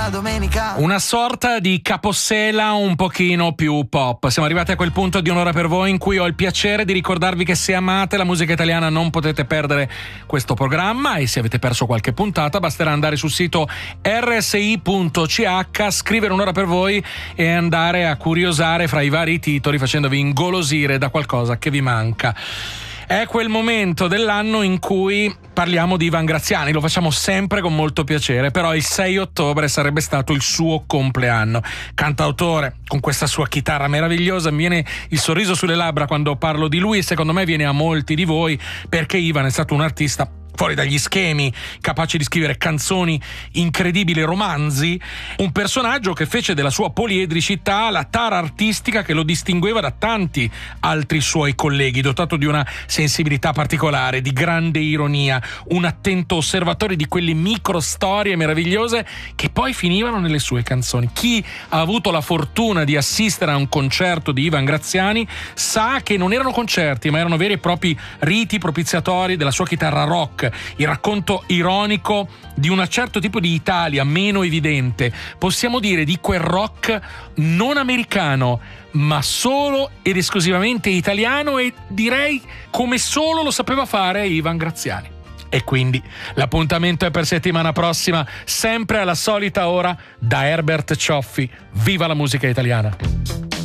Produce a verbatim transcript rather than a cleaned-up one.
la domenica. Una sorta di capossela un pochino più pop. Siamo arrivati a quel punto di Un'ora per voi in cui ho il piacere di ricordarvi che se amate la musica italiana non potete perdere questo programma, e se avete perso qualche puntata basterà andare sul sito erre esse i punto ci acca, scrivere Un'ora per voi e andare a curiosare fra i vari titoli facendovi ingolosire da qualcosa che vi manca. È quel momento dell'anno in cui parliamo di Ivan Graziani, lo facciamo sempre con molto piacere, però il sei ottobre sarebbe stato il suo compleanno. Cantautore, con questa sua chitarra meravigliosa, mi viene il sorriso sulle labbra quando parlo di lui, e secondo me viene a molti di voi, perché Ivan è stato un artista fuori dagli schemi, capace di scrivere canzoni incredibili, romanzi, un personaggio che fece della sua poliedricità la tara artistica che lo distingueva da tanti altri suoi colleghi, dotato di una sensibilità particolare, di grande ironia, un attento osservatore di quelle micro storie meravigliose che poi finivano nelle sue canzoni. Chi ha avuto la fortuna di assistere a un concerto di Ivan Graziani sa che non erano concerti, ma erano veri e propri riti propiziatori della sua chitarra rock, il racconto ironico di un certo tipo di Italia meno evidente, possiamo dire di quel rock non americano, ma solo ed esclusivamente italiano, e direi come solo lo sapeva fare Ivan Graziani. E quindi l'appuntamento è per settimana prossima, sempre alla solita ora, da Herbert Cioffi. Viva la musica italiana!